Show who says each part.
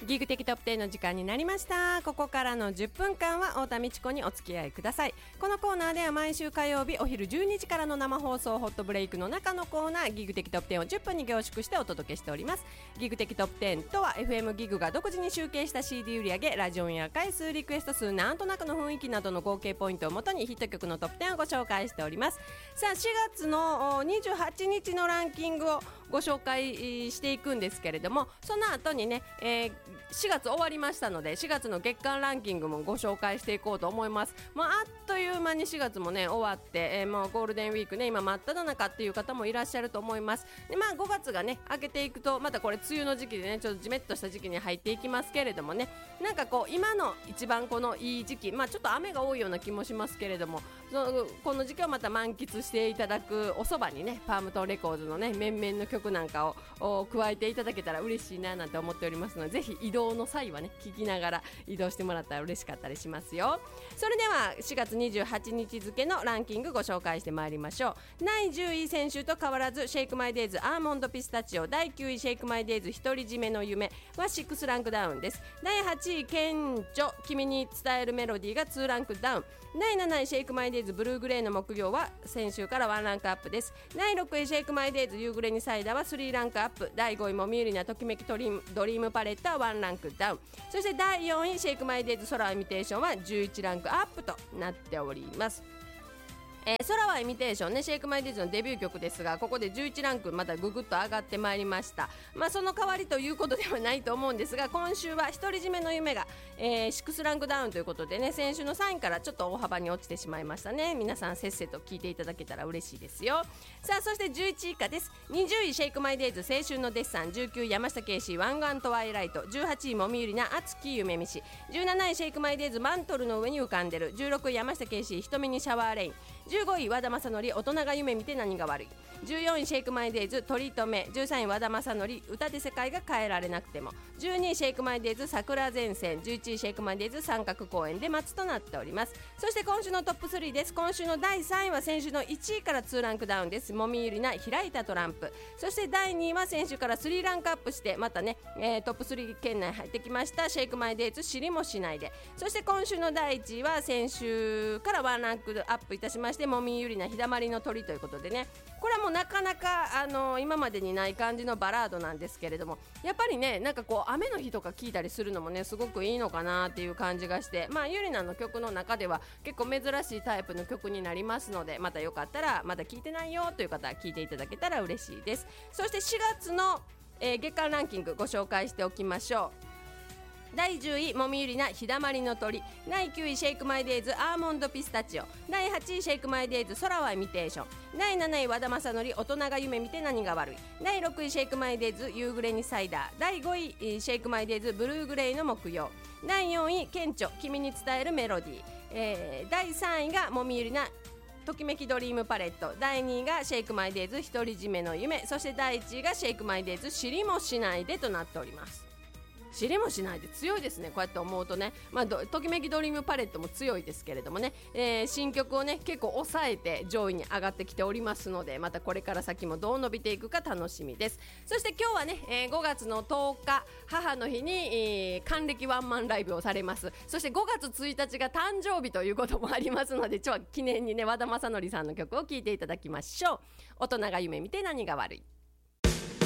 Speaker 1: ギグ的トップ10の時間になりました。ここからの10分間は太田美智子にお付き合いください。このコーナーでは毎週火曜日お昼12時からの生放送ホットブレイクの中のコーナー、ギグ的トップ10を10分に凝縮してお届けしております。ギグ的トップ10とは FM ギグが独自に集計した CD 売上、ラジオンや回数、リクエスト数、なんとなくの雰囲気などの合計ポイントをもとにヒット曲のトップ10をご紹介しております。さあ、4月の28日のランキングをご紹介していくんですけれども、その後にね、4月終わりましたので4月の月間ランキングもご紹介していこうと思います。あっという間に4月もね終わって、もうゴールデンウィークね今真っ只中っていう方もいらっしゃると思います。で、5月がね明けていくとまたこれ梅雨の時期でねちょっとジメッとした時期に入っていきますけれどもね、なんかこう今の一番このいい時期、ちょっと雨が多いような気もしますけれども、この時期をまた満喫していただくおそばにねパームトンレコーズのね面々の曲なんかを加えていただけたら嬉しいななんて思っておりますので、ぜひ移動の際はね聞きながら移動してもらったら嬉しかったりしますよ。それでは4月28日付のランキングご紹介してまいりましょう。第10位先週と変わらずシェイクマイデイズアーモンドピスタチオ、第9位シェイクマイデイズ独り占めの夢は6ランクダウンです。第8位顕著君に伝えるメロディーが2ランクダウン。第7位シェイクマイデイズブルーグレーの木曜は先週から1ランクアップです。第6位シェイクマイデイズ夕暮れにサイダーは3ランクアップ。第5位もみゆりなときめきドリームパレットは1ランクダウン。そして第4位シェイクマイデイズ空はイミテーションは11ランクアップとなっております。空はイミテーションね、シェイクマイデイズのデビュー曲ですが、ここで11ランクまたぐぐっと上がってまいりました。その代わりということではないと思うんですが、今週は独り占めの夢が、6ランクダウンということでね、先週の3位からちょっと大幅に落ちてしまいましたね。皆さんせっせと聞いていただけたら嬉しいですよ。さあ、そして11位以下です。20位シェイクマイデイズ青春のデッサン、19位山下圭司湾岸トワイライト、18位もみゆりな熱き夢見し、17位シェイクマイデイズマントルの上に浮かんでる、16位山下圭司瞳にシャワーレイン、15位和田正則大人が夢見て何が悪い、14位シェイクマイデイズ取り留め、13位和田正則歌で世界が変えられなくても、12位シェイクマイデイズ桜前線、11位シェイクマイデイズ三角公園で待つとなっております。そして今週のトップ3です。今週の第3位は先週の1位から2ランクダウンです。もみゆりな開いたトランプ。そして第2位は先週から3ランクアップしてまたね、トップ3圏内入ってきましたシェイクマイデイズ知りもしないで。そして今週の第1位は先週から1ランクアップいたしまして、もみゆりな日だまりの鳥ということでね、これはもうなかなか今までにない感じのバラードなんですけれども、やっぱりねなんかこう雨の日とか聴いたりするのもねすごくいいのかなっていう感じがして、ゆりなの曲の中では結構珍しいタイプの曲になりますので、またよかったらまだ聴いてないよという方は聴いていただけたら嬉しいです。そして4月の、月間ランキングご紹介しておきましょう。第10位もみゆりな日だまりの鳥、第9位シェイクマイデイズアーモンドピスタチオ、第8位シェイクマイデイズ空はイミテーション、第7位和田正則大人が夢見て何が悪い、第6位シェイクマイデイズ夕暮れにサイダー、第5位シェイクマイデイズブルーグレイの木曜、第4位顕著君に伝えるメロディー、第3位がもみゆりなときめきドリームパレット、第2位がシェイクマイデイズ独り占めの夢、そして第1位がシェイクマイデイズ知りもしないでとなっております。知りもしないで強いですね。こうやって思うとね、ときめきドリームパレットも強いですけれどもね、新曲をね結構抑えて上位に上がってきておりますので、またこれから先もどう伸びていくか楽しみです。そして今日はね、5月の10日母の日に、還暦ワンマンライブをされます。そして5月1日が誕生日ということもありますので、記念にね和田正則さんの曲を聴いていただきましょう。大人が夢見て何が悪い。